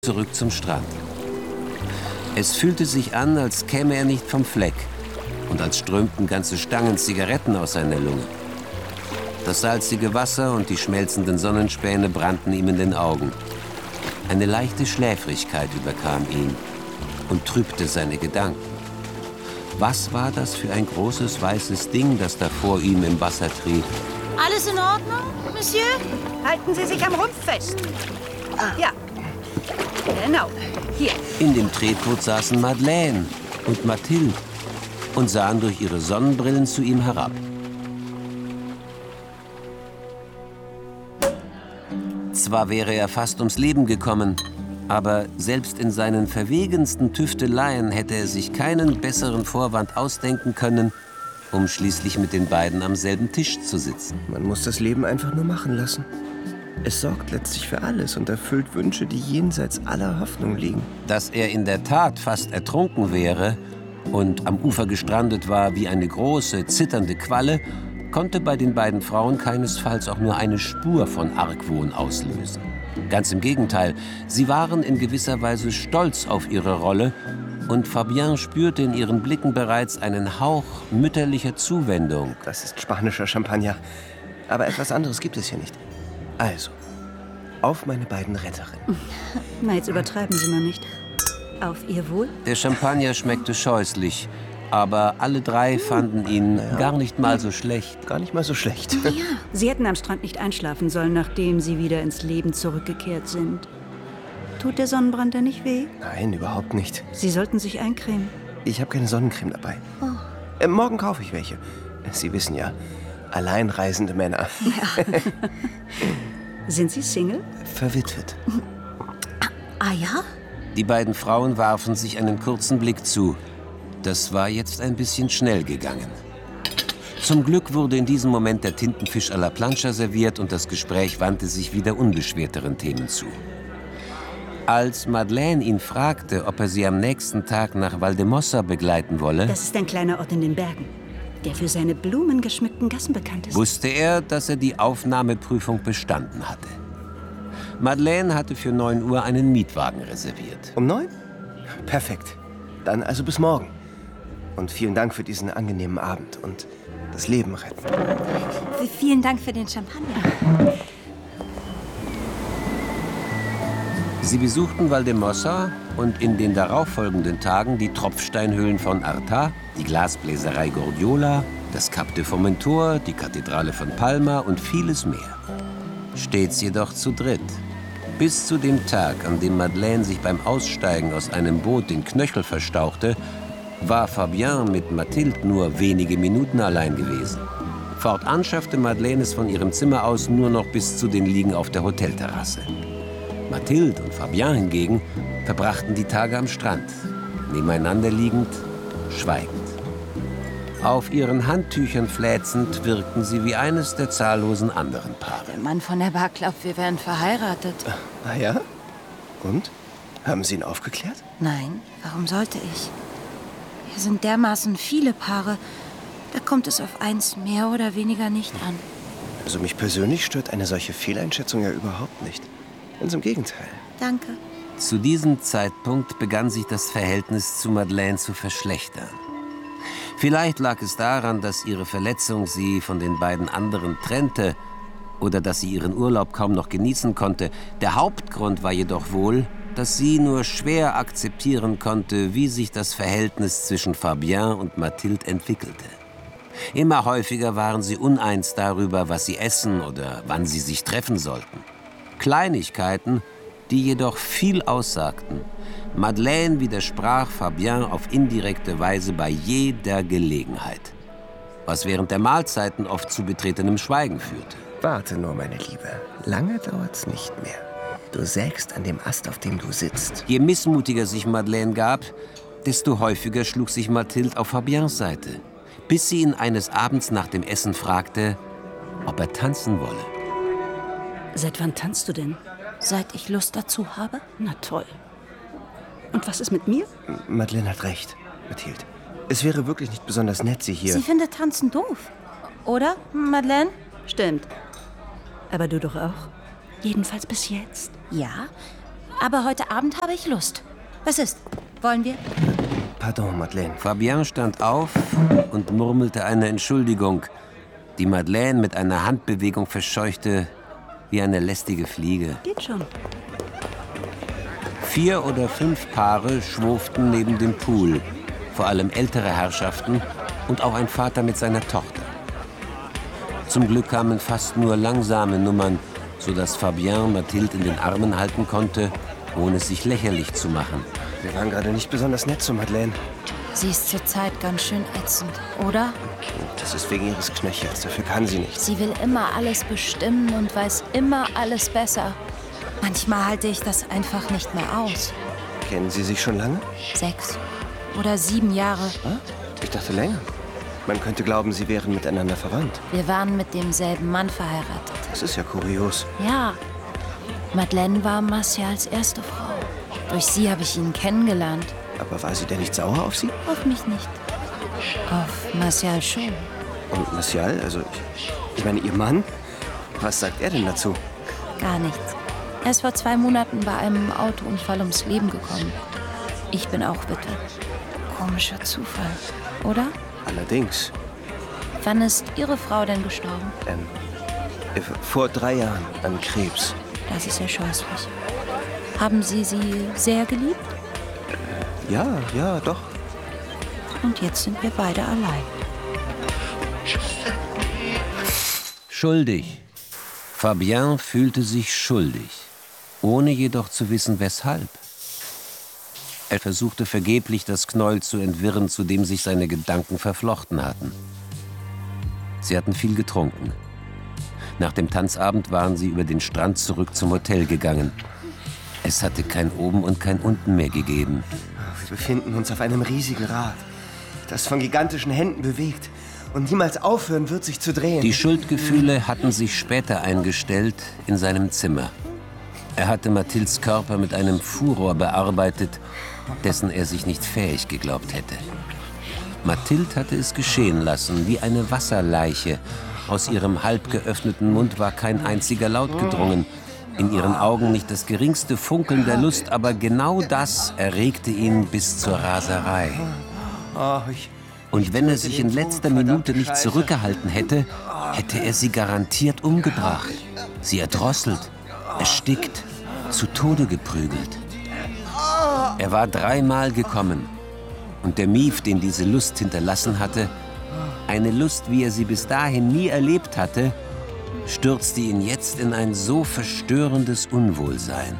zurück zum Strand. Es fühlte sich an, als käme er nicht vom Fleck und als strömten ganze Stangen Zigaretten aus seiner Lunge. Das salzige Wasser und die schmelzenden Sonnenspäne brannten ihm in den Augen. Eine leichte Schläfrigkeit überkam ihn und trübte seine Gedanken. Was war das für ein großes weißes Ding, das da vor ihm im Wasser trieb? Alles in Ordnung, Monsieur? Halten Sie sich am Rumpf fest. Ja. Genau. Hier. In dem Tretboot saßen Madeleine und Mathilde und sahen durch ihre Sonnenbrillen zu ihm herab. Zwar wäre er fast ums Leben gekommen, aber selbst in seinen verwegensten Tüfteleien hätte er sich keinen besseren Vorwand ausdenken können, um schließlich mit den beiden am selben Tisch zu sitzen. Man muss das Leben einfach nur machen lassen. Es sorgt letztlich für alles und erfüllt Wünsche, die jenseits aller Hoffnung liegen. Dass er in der Tat fast ertrunken wäre und am Ufer gestrandet war wie eine große, zitternde Qualle, konnte bei den beiden Frauen keinesfalls auch nur eine Spur von Argwohn auslösen. Ganz im Gegenteil, sie waren in gewisser Weise stolz auf ihre Rolle und Fabien spürte in ihren Blicken bereits einen Hauch mütterlicher Zuwendung. Das ist spanischer Champagner, aber etwas anderes gibt es hier nicht. Also, auf meine beiden Retterinnen. Na, jetzt übertreiben Sie mal nicht. Auf Ihr Wohl? Der Champagner schmeckte scheußlich, aber alle drei fanden ihn gar nicht mal so schlecht. Gar nicht mal so schlecht. Ja, Sie hätten am Strand nicht einschlafen sollen, nachdem Sie wieder ins Leben zurückgekehrt sind. Tut der Sonnenbrand denn nicht weh? Nein, überhaupt nicht. Sie sollten sich eincremen. Ich habe keine Sonnencreme dabei. Morgen kaufe ich welche. Sie wissen ja, alleinreisende Männer. Ja. Sind Sie Single? Verwitwet. Ah ja? Die beiden Frauen warfen sich einen kurzen Blick zu. Das war jetzt ein bisschen schnell gegangen. Zum Glück wurde in diesem Moment der Tintenfisch à la plancha serviert und das Gespräch wandte sich wieder unbeschwerteren Themen zu. Als Madeleine ihn fragte, ob er sie am nächsten Tag nach Valdemossa begleiten wolle, Das ist ein kleiner Ort in den Bergen, der für seine blumengeschmückten Gassen bekannt ist. wusste er, dass er die Aufnahmeprüfung bestanden hatte. Madeleine hatte für 9 Uhr einen Mietwagen reserviert. Um 9? Perfekt. Dann also bis morgen. Und vielen Dank für diesen angenehmen Abend und das Leben retten. Vielen Dank für den Champagner. Sie besuchten Valdemossa und in den darauffolgenden Tagen die Tropfsteinhöhlen von Artà, die Glasbläserei Gordiola, das Cap de Formentor, die Kathedrale von Palma und vieles mehr. Stets jedoch zu dritt. Bis zu dem Tag, an dem Madeleine sich beim Aussteigen aus einem Boot den Knöchel verstauchte, war Fabien mit Mathilde nur wenige Minuten allein gewesen. Fortan schaffte Madeleine es von ihrem Zimmer aus nur noch bis zu den Liegen auf der Hotelterrasse. Mathilde und Fabien hingegen verbrachten die Tage am Strand, nebeneinander liegend, schweigend. Auf ihren Handtüchern fläzend wirkten sie wie eines der zahllosen anderen Paare. Der Mann von der Bar glaubt, wir wären verheiratet. Ah ja? Und? Haben Sie ihn aufgeklärt? Nein, warum sollte ich? Hier sind dermaßen viele Paare. Da kommt es auf eins mehr oder weniger nicht an. Also mich persönlich stört eine solche Fehleinschätzung ja überhaupt nicht. Ganz im Gegenteil. Danke. Zu diesem Zeitpunkt begann sich das Verhältnis zu Madeleine zu verschlechtern. Vielleicht lag es daran, dass ihre Verletzung sie von den beiden anderen trennte oder dass sie ihren Urlaub kaum noch genießen konnte. Der Hauptgrund war jedoch wohl, dass sie nur schwer akzeptieren konnte, wie sich das Verhältnis zwischen Fabien und Mathilde entwickelte. Immer häufiger waren sie uneins darüber, was sie essen oder wann sie sich treffen sollten. Kleinigkeiten, die jedoch viel aussagten. Madeleine widersprach Fabien auf indirekte Weise bei jeder Gelegenheit, was während der Mahlzeiten oft zu betretenem Schweigen führte. Warte nur, meine Liebe. Lange dauert's nicht mehr. Du sägst an dem Ast, auf dem du sitzt. Je missmutiger sich Madeleine gab, desto häufiger schlug sich Mathilde auf Fabiens Seite, bis sie ihn eines Abends nach dem Essen fragte, ob er tanzen wolle. Seit wann tanzt du denn? Seit ich Lust dazu habe? Na toll. Und was ist mit mir? Madeleine hat recht, Mathilde. Es wäre wirklich nicht besonders nett, Sie hier... Sie findet Tanzen doof. Oder, Madeleine? Stimmt. Aber du doch auch. Jedenfalls bis jetzt. Ja, Aber heute Abend habe ich Lust. Was ist? Wollen wir? Pardon, Madeleine. Fabien stand auf und murmelte eine Entschuldigung, die Madeleine mit einer Handbewegung verscheuchte wie eine lästige Fliege. Geht schon. 4 oder 5 Paare schwurften neben dem Pool, vor allem ältere Herrschaften und auch ein Vater mit seiner Tochter. Zum Glück kamen fast nur langsame Nummern, sodass Fabien Mathilde in den Armen halten konnte, ohne sich lächerlich zu machen. Wir waren gerade nicht besonders nett zu Madeleine. Sie ist zurzeit ganz schön ätzend, oder? Das ist wegen ihres Knöchels. Dafür kann sie nichts. Sie will immer alles bestimmen und weiß immer alles besser. Manchmal halte ich das einfach nicht mehr aus. Kennen Sie sich schon lange? 6 oder 7 Jahre. Ich dachte länger. Man könnte glauben, Sie wären miteinander verwandt. Wir waren mit demselben Mann verheiratet. Das ist ja kurios. Ja, Madeleine war Martials erste Frau. Durch sie habe ich ihn kennengelernt. Aber war sie denn nicht sauer auf Sie? Auf mich nicht. Auf Martial schon. Und Martial, also ich meine, Ihr Mann? Was sagt er denn dazu? Gar nichts. Er ist vor 2 Monaten bei einem Autounfall ums Leben gekommen. Ich bin auch Witwe. Komischer Zufall, oder? Allerdings. Wann ist Ihre Frau denn gestorben? Vor 3 Jahren an Krebs. Das ist ja scheußlich. Haben Sie sie sehr geliebt? Ja, doch. Und jetzt sind wir beide allein. Schuldig. Fabien fühlte sich schuldig, ohne jedoch zu wissen, weshalb. Er versuchte vergeblich, das Knäuel zu entwirren, zu dem sich seine Gedanken verflochten hatten. Sie hatten viel getrunken. Nach dem Tanzabend waren sie über den Strand zurück zum Hotel gegangen. Es hatte kein Oben und kein Unten mehr gegeben. Wir befinden uns auf einem riesigen Rad, das von gigantischen Händen bewegt und niemals aufhören wird, sich zu drehen. Die Schuldgefühle hatten sich später eingestellt in seinem Zimmer. Er hatte Mathildes Körper mit einem Furor bearbeitet, dessen er sich nicht fähig geglaubt hätte. Mathilde hatte es geschehen lassen, wie eine Wasserleiche. Aus ihrem halb geöffneten Mund war kein einziger Laut gedrungen. In ihren Augen nicht das geringste Funkeln der Lust, aber genau das erregte ihn bis zur Raserei. Und wenn er sich in letzter Minute nicht zurückgehalten hätte, hätte er sie garantiert umgebracht, sie erdrosselt, erstickt, zu Tode geprügelt. Er war 3-mal gekommen. Und der Mief, den diese Lust hinterlassen hatte, eine Lust, wie er sie bis dahin nie erlebt hatte, stürzte ihn jetzt in ein so verstörendes Unwohlsein.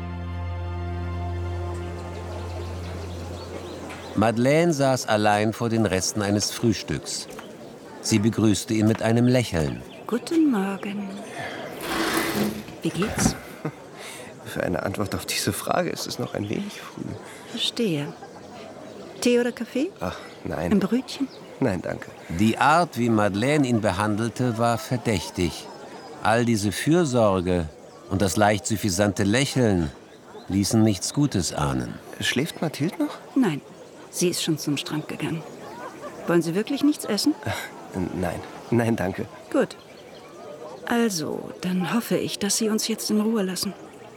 Madeleine saß allein vor den Resten eines Frühstücks. Sie begrüßte ihn mit einem Lächeln. Guten Morgen. Wie geht's? Für eine Antwort auf diese Frage ist es noch ein wenig früh. Verstehe. Tee oder Kaffee? Ach, nein. Ein Brötchen? Nein, danke. Die Art, wie Madeleine ihn behandelte, war verdächtig. All diese Fürsorge und das leicht suffisante Lächeln ließen nichts Gutes ahnen. Schläft Mathilde noch? Nein, sie ist schon zum Strand gegangen. Wollen Sie wirklich nichts essen? Nein, danke. Gut. Also, dann hoffe ich, dass Sie uns jetzt in Ruhe lassen.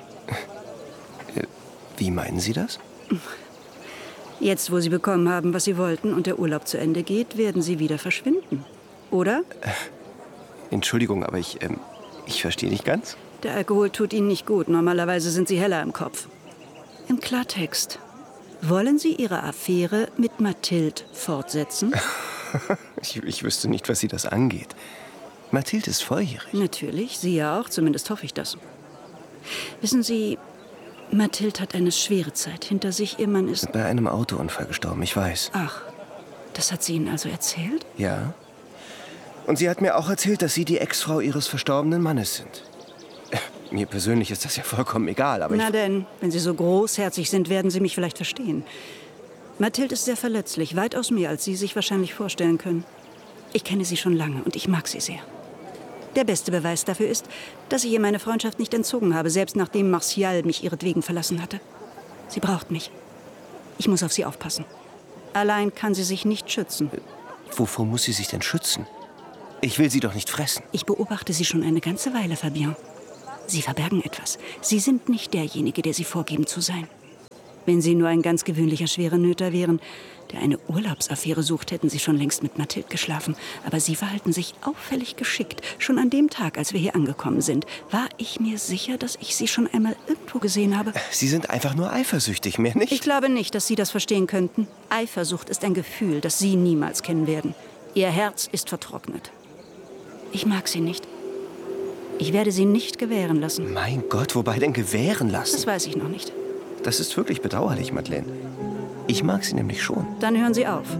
Wie meinen Sie das? Jetzt, wo Sie bekommen haben, was Sie wollten und der Urlaub zu Ende geht, werden Sie wieder verschwinden. Oder? Entschuldigung, aber ich verstehe nicht ganz. Der Alkohol tut Ihnen nicht gut. Normalerweise sind Sie heller im Kopf. Im Klartext. Wollen Sie Ihre Affäre mit Mathilde fortsetzen? Ich wüsste nicht, was Sie das angeht. Mathilde ist volljährig. Natürlich, Sie ja auch. Zumindest hoffe ich das. Wissen Sie, Mathilde hat eine schwere Zeit hinter sich. Ihr Mann ist... Bei einem Autounfall gestorben, ich weiß. Ach, das hat sie Ihnen also erzählt? Ja. Und sie hat mir auch erzählt, dass Sie die Ex-Frau Ihres verstorbenen Mannes sind. Mir persönlich ist das ja vollkommen egal, aber Na denn, wenn Sie so großherzig sind, werden Sie mich vielleicht verstehen. Mathilde ist sehr verletzlich, weitaus mehr, als Sie sich wahrscheinlich vorstellen können. Ich kenne sie schon lange und ich mag sie sehr. Der beste Beweis dafür ist, dass ich ihr meine Freundschaft nicht entzogen habe, selbst nachdem Martial mich ihretwegen verlassen hatte. Sie braucht mich. Ich muss auf sie aufpassen. Allein kann sie sich nicht schützen. Wovor muss sie sich denn schützen? Ich will sie doch nicht fressen. Ich beobachte sie schon eine ganze Weile, Fabien. Sie verbergen etwas. Sie sind nicht derjenige, der Sie vorgeben zu sein. Wenn Sie nur ein ganz gewöhnlicher Schwerenöter wären, der eine Urlaubsaffäre sucht, hätten Sie schon längst mit Mathilde geschlafen. Aber Sie verhalten sich auffällig geschickt. Schon an dem Tag, als wir hier angekommen sind, war ich mir sicher, dass ich Sie schon einmal irgendwo gesehen habe. Sie sind einfach nur eifersüchtig, mehr nicht? Ich glaube nicht, dass Sie das verstehen könnten. Eifersucht ist ein Gefühl, das Sie niemals kennen werden. Ihr Herz ist vertrocknet. Ich mag Sie nicht. Ich werde Sie nicht gewähren lassen. Mein Gott, wobei denn gewähren lassen? Das weiß ich noch nicht. Das ist wirklich bedauerlich, Madeleine. Ich mag Sie nämlich schon. Dann hören Sie auf.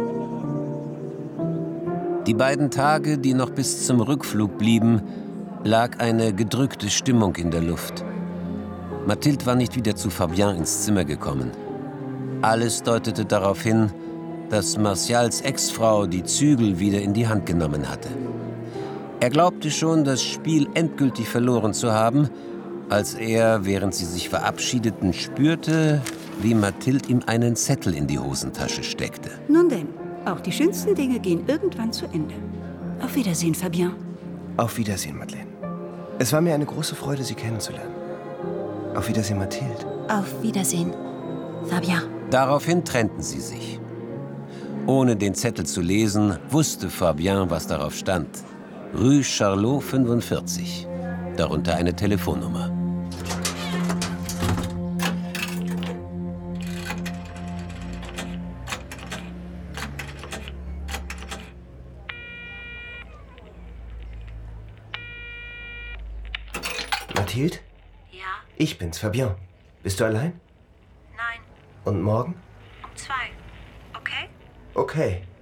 Die beiden Tage, die noch bis zum Rückflug blieben, lag eine gedrückte Stimmung in der Luft. Mathilde war nicht wieder zu Fabien ins Zimmer gekommen. Alles deutete darauf hin, dass Martials Ex-Frau die Zügel wieder in die Hand genommen hatte. Er glaubte schon, das Spiel endgültig verloren zu haben, als er, während sie sich verabschiedeten, spürte, wie Mathilde ihm einen Zettel in die Hosentasche steckte. Nun denn, auch die schönsten Dinge gehen irgendwann zu Ende. Auf Wiedersehen, Fabien. Auf Wiedersehen, Madeleine. Es war mir eine große Freude, Sie kennenzulernen. Auf Wiedersehen, Mathilde. Auf Wiedersehen, Fabien. Daraufhin trennten sie sich. Ohne den Zettel zu lesen, wusste Fabien, was darauf stand. Rue Charlot 45. Darunter eine Telefonnummer. Mathilde? Ja? Ich bin's, Fabien. Bist du allein? Nein. Und morgen? Um 2. Okay? Okay.